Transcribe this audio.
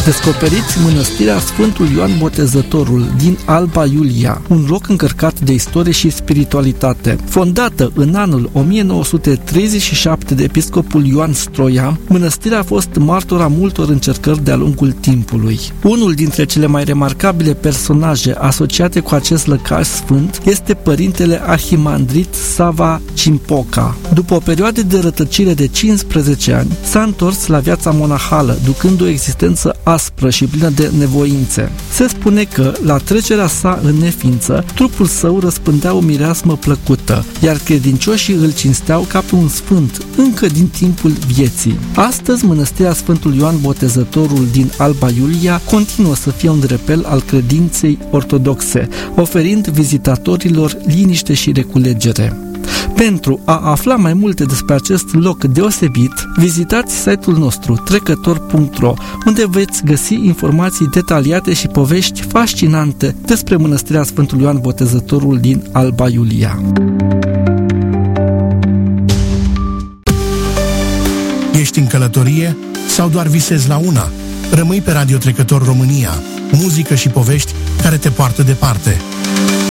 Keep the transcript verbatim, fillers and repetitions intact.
Descoperiți mănăstirea Sfântul Ioan Botezătorul din Alba Iulia, un loc încărcat de istorie și spiritualitate. Fondată în anul o mie nouă sute treizeci și șapte de episcopul Ioan Stroia, mănăstirea a fost martora multor încercări de-a lungul timpului. Unul dintre cele mai remarcabile personaje asociate cu acest lăcaș sfânt este părintele arhimandrit Sava Cimpoca. După o perioadă de rătăcire de cincisprezece ani, s-a întors la viața monahală, ducând o existență aspră și plină de nevoințe. Se spune că, la trecerea sa în neființă, trupul său răspândea o mireasmă plăcută, iar credincioșii îl cinsteau ca pe un sfânt, încă din timpul vieții. Astăzi, mănăstirea Sfântul Ioan Botezătorul din Alba Iulia continuă să fie un repel al credinței ortodoxe, oferind vizitatorilor liniște și reculegere. Pentru a afla mai multe despre acest loc deosebit, vizitați site-ul nostru trecător punct ro, unde veți găsi informații detaliate și povești fascinante despre mănăstirea Sfântul Ioan Botezătorul din Alba Iulia. Ești în călătorie sau doar visezi la una? Rămâi pe Radio Trecător România, muzică și povești care te poartă departe.